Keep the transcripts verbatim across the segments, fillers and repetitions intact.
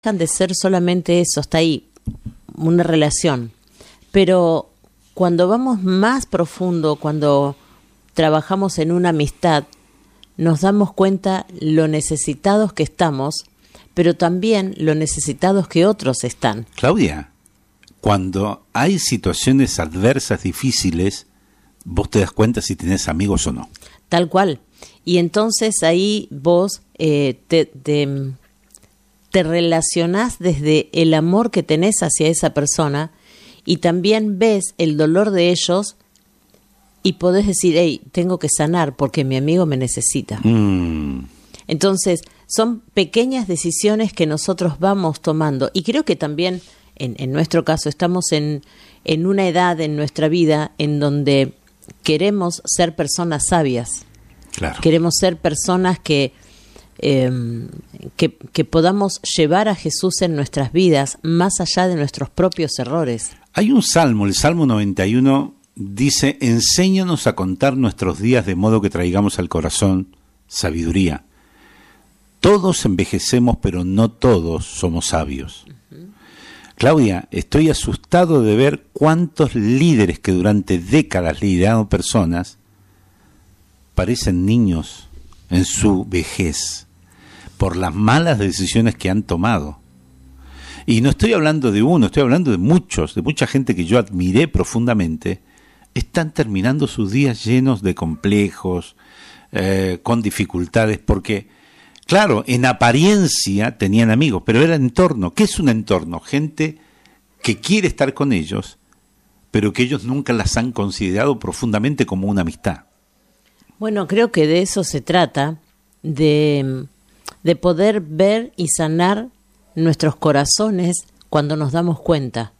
dejan de ser solamente eso, está ahí, una relación. Pero cuando vamos más profundo, cuando trabajamos en una amistad, nos damos cuenta lo necesitados que estamos, pero también lo necesitados que otros están. Claudia, cuando hay situaciones adversas, difíciles, vos te das cuenta si tenés amigos o no. Tal cual. Y entonces ahí vos eh, te, te, te relacionás desde el amor que tenés hacia esa persona y también ves el dolor de ellos y podés decir, hey, tengo que sanar porque mi amigo me necesita. Mm. Entonces, son pequeñas decisiones que nosotros vamos tomando. Y creo que también, en, en nuestro caso, estamos en, en una edad en nuestra vida en donde queremos ser personas sabias. Claro. Queremos ser personas que, eh, que, que podamos llevar a Jesús en nuestras vidas más allá de nuestros propios errores. Hay un salmo, el Salmo noventa y uno, dice, enséñanos a contar nuestros días de modo que traigamos al corazón sabiduría. Todos envejecemos, pero no todos somos sabios. Uh-huh. Claudia, estoy asustado de ver cuántos líderes que durante décadas lideraron personas parecen niños en su vejez por las malas decisiones que han tomado. Y no estoy hablando de uno, estoy hablando de muchos, de mucha gente que yo admiré profundamente. Están terminando sus días llenos de complejos, eh, con dificultades, porque, claro, en apariencia tenían amigos, pero era entorno. ¿Qué es un entorno? Gente que quiere estar con ellos, pero que ellos nunca las han considerado profundamente como una amistad. Bueno, creo que de eso se trata, de, de poder ver y sanar nuestros corazones cuando nos damos cuenta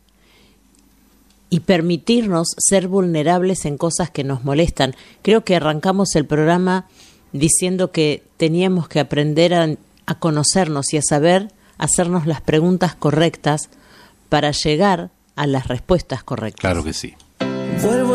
y permitirnos ser vulnerables en cosas que nos molestan. Creo que arrancamos el programa diciendo que teníamos que aprender a, a conocernos y a saber hacernos las preguntas correctas para llegar a las respuestas correctas. Claro que sí. Vuelvo